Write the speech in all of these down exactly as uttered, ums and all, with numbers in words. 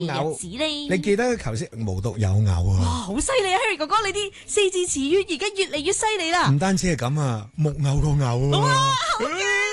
日子咧， 你記得頭先無獨有偶哇， 啊！ 好犀利啊 ，Harry 哥哥，你啲四字詞語而家越嚟越犀利啦！ 唔單止係咁啊，木偶個偶啊！ 哇，好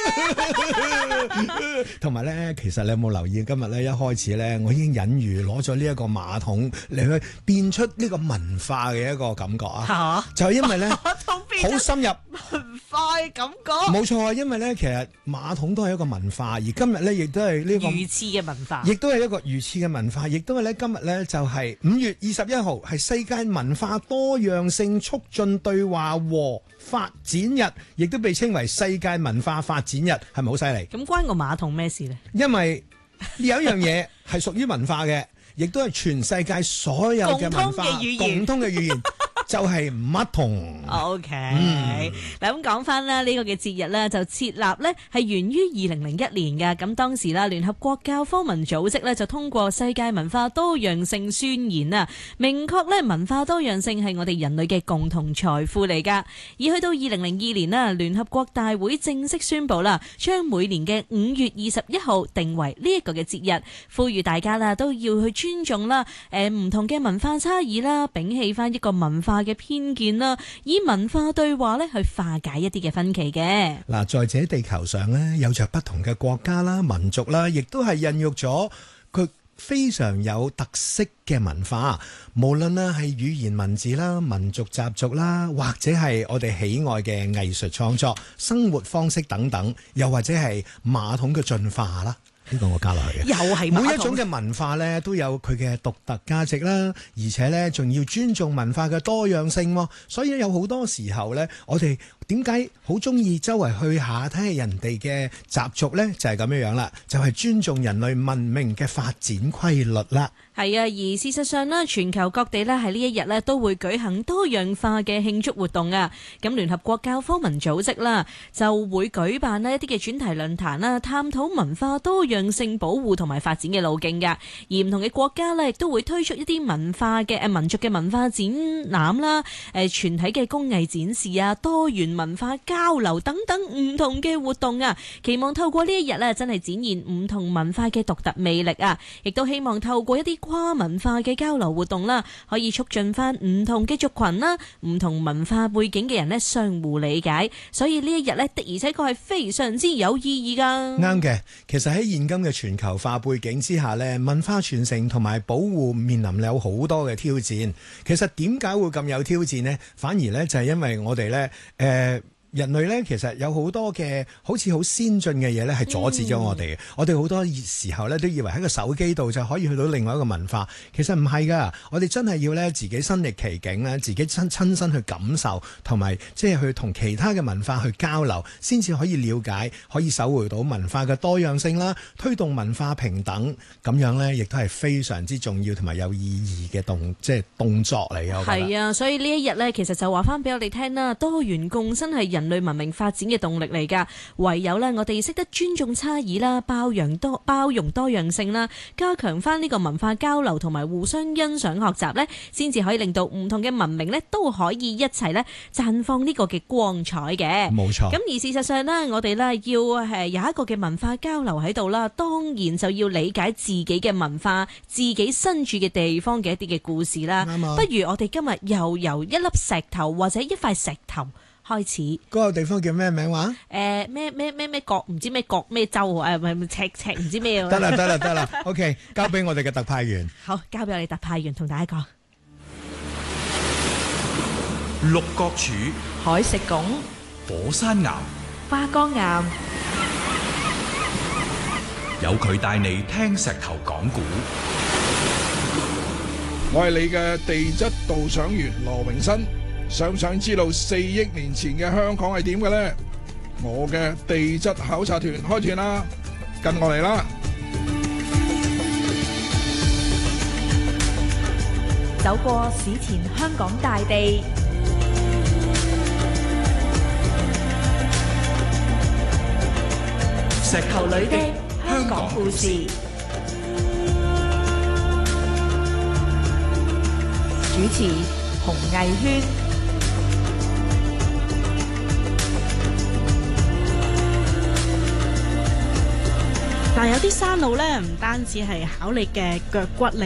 驚！ 同埋咧，其實你有冇留意今日咧一開始咧，我已經隱喻攞咗呢一個馬桶嚟去變出呢個文化嘅一個感覺啊！ 嚇， 就係因為咧馬桶變好深入文化嘅感覺， 冇錯啊！因為咧其實馬桶都係一個文化，而今日咧亦都係呢個魚翅嘅文化， 亦都係一個魚翅嘅文化，亦都係咧今日咧就係五月二十一號係世界文化多樣性促進對話和發展日，亦都被稱為世界文化發展日，係咪好犀利？ 咁關個馬桶咩事呢？ 因為有一樣嘢係屬於文化嘅，亦都係全世界所有嘅文化共通嘅語言共通嘅語言。就係馬桶。 O K，嗱咁講翻啦，呢個嘅節日咧就設立咧係源於二零零一年嘅，咁當時啦聯合國教科文組織咧就通過世界文化多樣性宣言啊，明確咧文化多樣性係我哋人類嘅共同財富嚟噶。而去到二零零二年啦，聯合國大會正式宣布啦，將每年嘅五月二十一號定為呢一個嘅節日，呼籲大家啦都要去尊重啦，誒唔同嘅文化差異啦，摒棄翻一個文化嘅偏見啦，以文化對話咧去化解一啲嘅分歧嘅。 嗱，在這地球上咧，有着不同嘅國家啦、民族啦，亦都係孕育咗佢非常有特色嘅文化。無論咧係語言文字啦、民族習俗啦，或者係我哋喜愛嘅藝術創作、生活方式等等，又或者係馬桶嘅進化啦。呢個我加落去嘅， 又係每一種嘅文化咧都有佢嘅獨特價值啦，而且咧仲要尊重文化嘅多樣性喎。所以有好多時候咧，我哋點解好中意周圍去下睇下人哋嘅習俗咧？就係咁樣樣啦，就係尊重人類文明嘅發展規律啦。 係啊，而事實上咧，全球各地咧喺呢一日咧都會舉行多樣化嘅慶祝活動啊。咁聯合國教科文組織啦就會舉辦咧一啲嘅專題論壇啦，探討文化多樣性保護同埋發展嘅路徑噶。而唔同嘅國家咧亦都會推出一啲文化嘅誒民族嘅文化展覽啦，誒全體嘅工藝展示啊，多元文化交流等等唔同嘅活動啊。期望透過呢一日咧，真係展現唔同文化嘅獨特魅力啊！亦都希望透過一啲跨文化嘅交流活動啦，可以促進翻唔同嘅族群啦、唔同文化背景嘅人咧相互理解，所以呢一日咧的而且確係非常之有意義噶。 啱嘅，其實喺現今嘅全球化背景之下咧，文化傳承同埋保護面臨有好多嘅挑戰。其實點解會咁有挑戰呢？反而咧就係因為我哋咧誒。呃人類咧，其實有好多嘅好似好先進嘅嘢咧，係阻止咗我哋嘅。嗯、我哋好多時候咧，都以為喺個手機度就可以去到另外一個文化，其實唔係噶。我哋真係要咧自己身歷其境咧，自己親親身去感受，同埋即係去同其他嘅文化去交流，先至可以了解，可以收回到文化嘅多樣性啦，推動文化平等，咁樣咧，亦都係非常之重要同埋有意義嘅動，即係動作嚟嘅。 係啊，所以呢一日咧，其實就話翻俾我哋聽啦，多元共生係人類文明發展嘅動力嚟噶，唯有咧我哋識得尊重差異啦，包容多包容多樣性啦，加強翻呢個文化交流同埋互相欣賞學習咧，先至可以令到唔同嘅文明咧都可以一齊咧綻放呢個嘅光彩嘅。 冇錯。咁而事實上咧，我哋咧要係有一個嘅文化交流喺度啦，當然就要理解自己嘅文化、自己身處嘅地方嘅一啲嘅故事啦。 啱啊。 不如我哋今日又由一粒石頭或者一塊石頭開始。 嗰個地方叫咩名話？ 誒咩咩咩咩國唔知咩國咩州誒，唔係赤赤唔知咩。 得啦得啦得啦，OK， 交俾我哋嘅特派員。 好，交俾我哋特派員同大家講。 六角柱、 海蝕拱、 火山岩、 花崗岩， 有佢帶你聽石頭講古。 我係你嘅地質導賞員羅榮新。想唔想知道四億年前嘅香港係點嘅呢？我嘅地質考察團開團啦，跟我嚟啦！ 走過史前香港大地， 石頭裏的香港故事。 主持洪藝軒。 但係有啲山路咧，唔單止係考你嘅腳骨力